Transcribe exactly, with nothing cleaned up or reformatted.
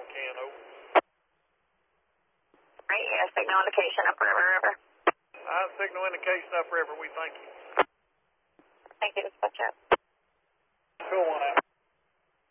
General Can, over. Right, yeah, signal indication upriver, river. Uh, signal indication upriver, we thank you. Thank you, dispatch out. Cool one out.